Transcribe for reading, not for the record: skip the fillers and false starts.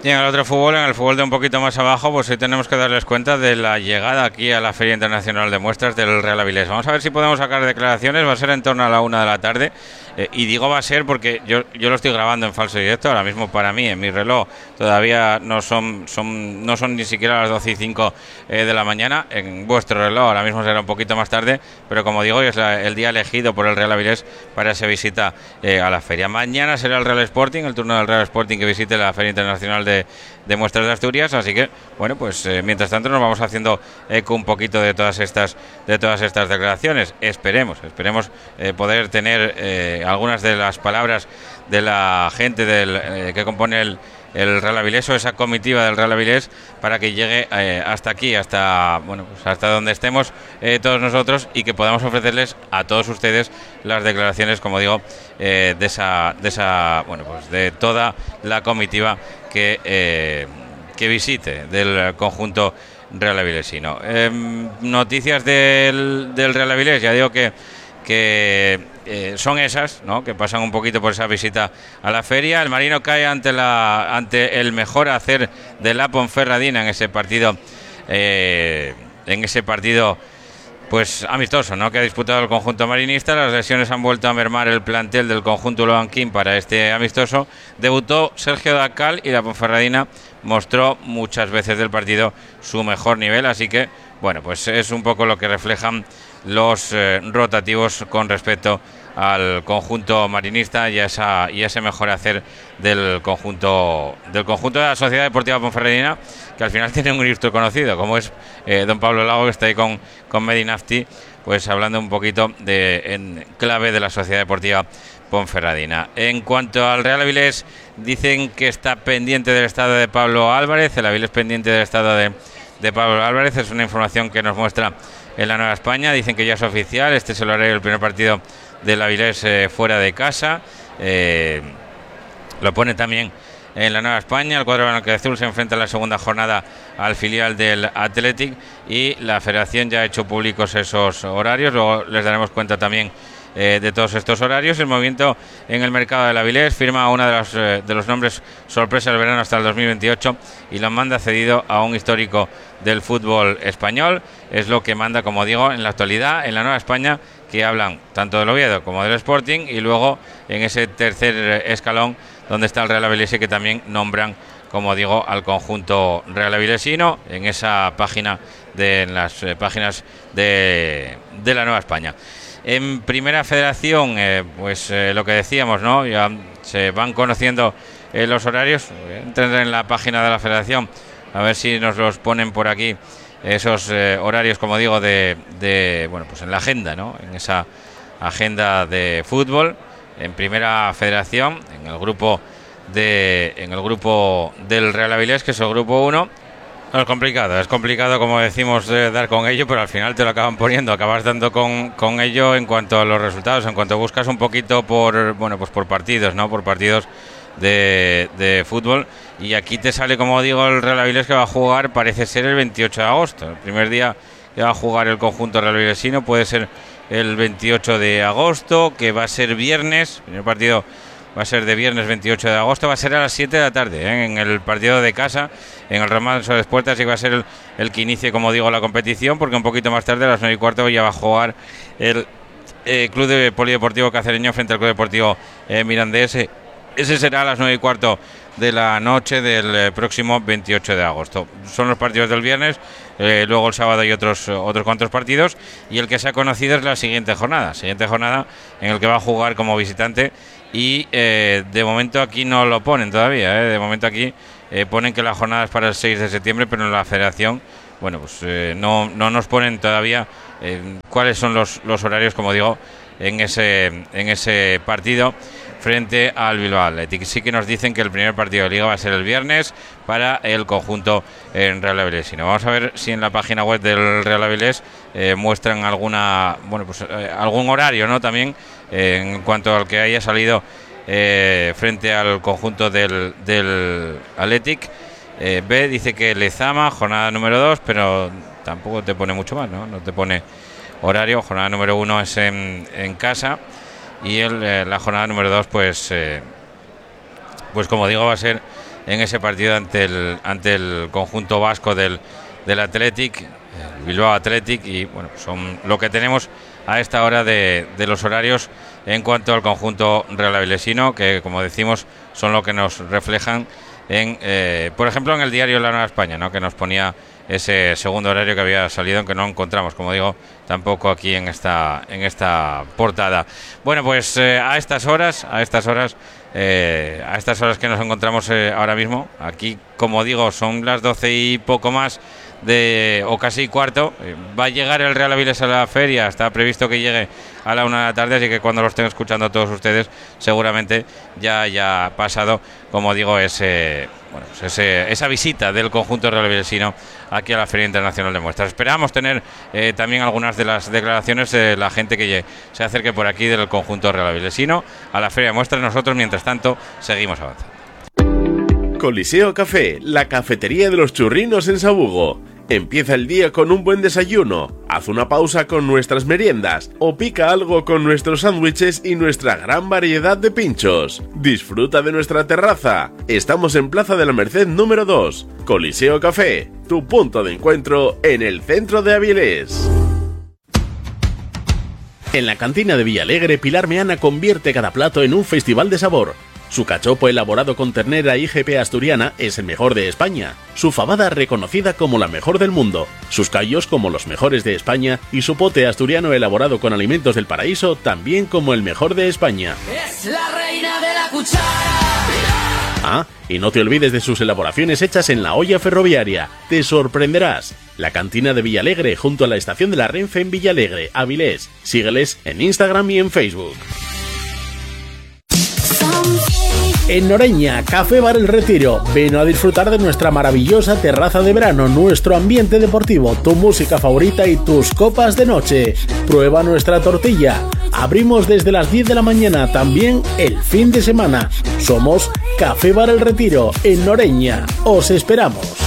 Y en el otro fútbol, en el fútbol de un poquito más abajo, pues hoy tenemos que darles cuenta de la llegada aquí a la Feria Internacional de Muestras del Real Avilés. Vamos a ver si podemos sacar declaraciones, va a ser en torno a la 1 de la tarde. Y digo va a ser porque yo lo estoy grabando en falso directo, ahora mismo para mí, en mi reloj, todavía no son ni siquiera las 12:05 de la mañana. En vuestro reloj ahora mismo será un poquito más tarde, pero como digo, hoy es el día elegido por el Real Avilés para esa visita a la feria. Mañana será el Real Sporting, el turno del Real Sporting que visite la Feria Internacional de Muestras de Asturias, así que bueno, pues mientras tanto nos vamos haciendo eco un poquito de todas estas declaraciones. Esperemos poder tener algunas de las palabras de la gente que compone el Real Avilés o esa comitiva del Real Avilés para que llegue hasta aquí, hasta donde estemos todos nosotros y que podamos ofrecerles a todos ustedes las declaraciones, como digo, de toda la comitiva que visite del conjunto Real Avilesino. Noticias del Real Avilés, ya digo que son esas, ¿no?, que pasan un poquito por esa visita a la feria. El Marino cae ante el mejor hacer de la Ponferradina en ese partido pues amistoso, ¿no?, que ha disputado el conjunto marinista. Las lesiones han vuelto a mermar el plantel del conjunto Loanquín para este amistoso. Debutó Sergio Dacal y la Ponferradina mostró muchas veces del partido su mejor nivel, así que bueno, pues es un poco lo que reflejan los rotativos con respecto al conjunto marinista y a ese mejor hacer del conjunto de la Sociedad Deportiva Ponferradina, que al final tiene un grito conocido, como es don Pablo Lago, que está ahí con Medinafti, pues hablando un poquito en clave de la Sociedad Deportiva Ponferradina. En cuanto al Real Avilés, dicen que está pendiente del estado de Pablo Álvarez. El Avilés pendiente del estado de Pablo Álvarez, es una información que nos muestra en la Nueva España. Dicen que ya es oficial, este es el horario del primer partido del Avilés fuera de casa. Lo pone también en la Nueva España. El cuadro blanquiazul se enfrenta en la segunda jornada al filial del Athletic y la Federación ya ha hecho públicos esos horarios. Luego les daremos cuenta también de todos estos horarios. El movimiento en el mercado del Avilés: firma uno de los nombres sorpresa del verano hasta el 2028 y lo manda cedido a un histórico del fútbol español. Es lo que manda, como digo, en la actualidad en la Nueva España, que hablan tanto del Oviedo como del Sporting, y luego en ese tercer escalón donde está el Real Avilés, que también nombran, como digo, al conjunto Real Avilesino en esa página en las páginas de la Nueva España. En Primera Federación, lo que decíamos, ¿no?, ya se van conociendo los horarios. Entren en la página de la Federación a ver si nos los ponen por aquí, esos horarios, como digo, pues en la agenda, ¿no?, en esa agenda de fútbol. En Primera Federación, en el grupo del Real Avilés, que es el grupo 1. No, es complicado, como decimos, dar con ello, pero al final te lo acaban poniendo, acabas dando con ello en cuanto a los resultados, en cuanto buscas un poquito por partidos, ¿no?, por partidos de fútbol. Y aquí te sale, como digo, el Real Avilés, que va a jugar, parece ser el 28 de agosto. El primer día que va a jugar el conjunto Real Avilesino puede ser el 28 de agosto, que va a ser viernes. El primer partido va a ser de viernes 28 de agosto, va a ser a las 7 de la tarde, en el partido de casa, en el Remanso de Puertas, y va a ser el que inicie, como digo, la competición, porque un poquito más tarde, a las 9:15, ya va a jugar el Club de Polideportivo Cacereño frente al Club Deportivo Mirandés. Ese será a las 9:15 de la noche del próximo 28 de agosto. Son los partidos del viernes. Luego el sábado hay otros cuantos partidos, y el que se ha conocido es la siguiente jornada en el que va a jugar como visitante. Y de momento aquí no lo ponen todavía, de momento aquí ponen que la jornada es para el 6 de septiembre, pero en la Federación, no nos ponen todavía cuáles son los horarios, como digo, en ese partido frente al Bilbao Athletic. Sí que nos dicen que el primer partido de Liga va a ser el viernes para el conjunto en Real Avilés. Vamos a ver si en la página web del Real Avilés muestran algún horario, ¿no?, también en cuanto al que haya salido frente al conjunto del Athletic. Dice que Lezama, jornada número 2, pero tampoco te pone mucho más, no te pone horario. Jornada número 1 es en casa, y la jornada número 2 pues como digo, va a ser en ese partido ante el conjunto vasco del Athletic, Bilbao Athletic, y bueno, son lo que tenemos a esta hora de los horarios en cuanto al conjunto realavilesino, que como decimos son lo que nos reflejan por ejemplo en el diario La Nueva España, ¿no?, que nos ponía ese segundo horario que había salido, aunque no encontramos, como digo, tampoco aquí en esta portada. Bueno, pues a estas horas que nos encontramos ahora mismo, aquí, como digo, son las 12 y poco más o casi cuarto. Va a llegar el Real Avilés a la feria, está previsto que llegue a la 1 de la tarde, así que cuando lo estén escuchando todos ustedes, seguramente ya haya pasado, como digo, esa visita del conjunto Real Avilesino aquí a la Feria Internacional de Muestras. Esperamos tener también algunas de las declaraciones de la gente que se acerque por aquí del conjunto Real Avilesino a la Feria de Muestras. Nosotros, mientras tanto, seguimos avanzando. Coliseo Café, la cafetería de los churrinos en Sabugo. Empieza el día con un buen desayuno, haz una pausa con nuestras meriendas o pica algo con nuestros sándwiches y nuestra gran variedad de pinchos. Disfruta de nuestra terraza. Estamos en Plaza de la Merced número 2. Coliseo Café, tu punto de encuentro en el centro de Avilés. En la cantina de Villalegre, Pilar Meana convierte cada plato en un festival de sabor. Su cachopo elaborado con ternera IGP asturiana es el mejor de España, su fabada reconocida como la mejor del mundo, sus callos como los mejores de España y su pote asturiano elaborado con alimentos del paraíso también como el mejor de España. Es la reina de la cuchara. Ah, y no te olvides de sus elaboraciones hechas en la olla ferroviaria. Te sorprenderás. La cantina de Villalegre junto a la estación de la Renfe en Villalegre, Avilés. Sígueles en Instagram y en Facebook. En Noreña, Café Bar El Retiro. Ven a disfrutar de nuestra maravillosa terraza de verano, nuestro ambiente deportivo, tu música favorita y tus copas de noche. Prueba nuestra tortilla. Abrimos desde las 10 de la mañana, también el fin de semana. Somos Café Bar El Retiro, en Noreña. Os esperamos.